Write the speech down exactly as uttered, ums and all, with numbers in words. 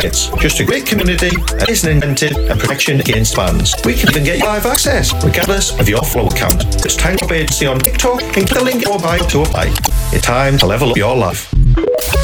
It's just a great community and is an incentive and protection against fans. We can even get you live access, regardless of your follow account. It's Tank Top Agency on TikTok and click the link in your bio to apply. It's time to level up your life.